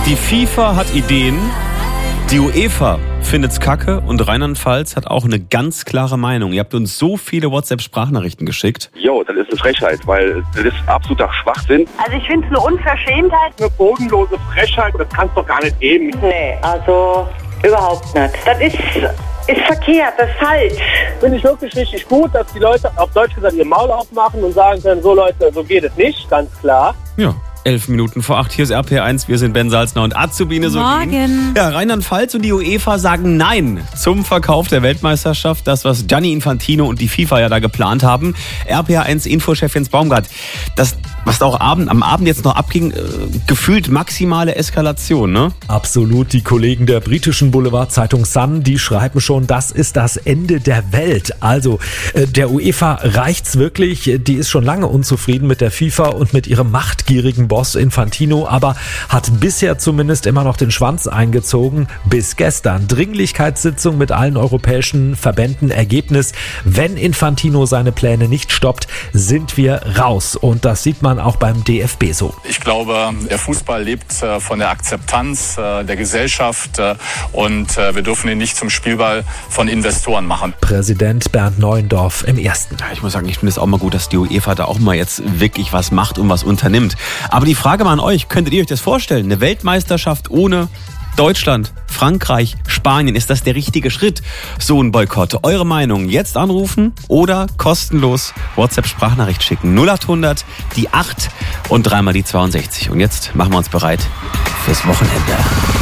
Die FIFA hat Ideen, die UEFA findet's kacke und Rheinland-Pfalz hat auch eine ganz klare Meinung. Ihr habt uns so viele WhatsApp-Sprachnachrichten geschickt. Jo, das ist eine Frechheit, weil das ist absoluter Schwachsinn. Also ich finde es eine Unverschämtheit. Eine bodenlose Frechheit, das kann es doch gar nicht geben. Nee, also überhaupt nicht. Das ist verkehrt, das ist falsch. Finde ich wirklich richtig gut, dass die Leute auf Deutsch gesagt ihr Maul aufmachen und sagen können, so Leute, so geht es nicht, ganz klar. Ja. 11 Minuten vor 8, hier ist RPR1, wir sind Ben Salzner und Azubine Solin. Morgen. Ja, Rheinland-Pfalz und die UEFA sagen Nein zum Verkauf der Weltmeisterschaft. Das, was Gianni Infantino und die FIFA ja da geplant haben. RPR1 Infochef Jens Baumgart. Das, was da auch am Abend jetzt noch abging, gefühlt maximale Eskalation, ne? Absolut. Die Kollegen der britischen Boulevardzeitung Sun, die schreiben schon, das ist das Ende der Welt. Also, der UEFA reicht's wirklich. Die ist schon lange unzufrieden mit der FIFA und mit ihrem machtgierigen Boss Infantino, aber hat bisher zumindest immer noch den Schwanz eingezogen. Bis gestern. Dringlichkeitssitzung mit allen europäischen Verbänden. Ergebnis: Wenn Infantino seine Pläne nicht stoppt, sind wir raus. Und das sieht man auch beim DFB so. Ich glaube, der Fußball lebt von der Akzeptanz der Gesellschaft und wir dürfen ihn nicht zum Spielball von Investoren machen. Präsident Bernd Neuendorf im Ersten. Ja, ich muss sagen, ich finde es auch mal gut, dass die UEFA da auch mal jetzt wirklich was macht und was unternimmt. Aber die Frage mal an euch, könntet ihr euch das vorstellen? Eine Weltmeisterschaft ohne Deutschland, Frankreich, Spanien, ist das der richtige Schritt? So ein Boykott. Eure Meinung jetzt anrufen oder kostenlos WhatsApp-Sprachnachricht schicken. 0800 die 8 und dreimal die 62. Und jetzt machen wir uns bereit fürs Wochenende.